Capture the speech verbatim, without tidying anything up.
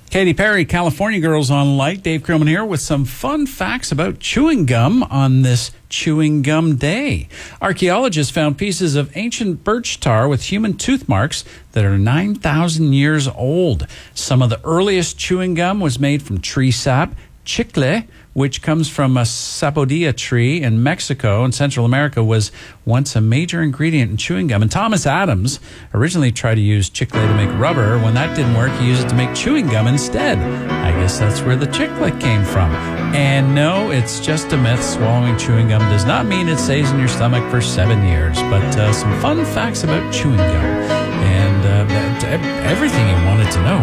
Katy Perry, California Girls on Light. Dave Krillman here with some fun facts about chewing gum on this Chewing Gum Day. Archaeologists found pieces of ancient birch tar with human tooth marks that are nine thousand years old. Some of the earliest chewing gum was made from tree sap. Chicle, which comes from a sapodilla tree in Mexico and Central America, was once a major ingredient in chewing gum. And Thomas Adams originally tried to use chicle to make rubber. When that didn't work, he used it to make chewing gum instead. I guess that's where the chicle came from. And no, it's just a myth. Swallowing chewing gum does not mean it stays in your stomach for seven years. But uh, some fun facts about chewing gum and uh, everything you wanted to know.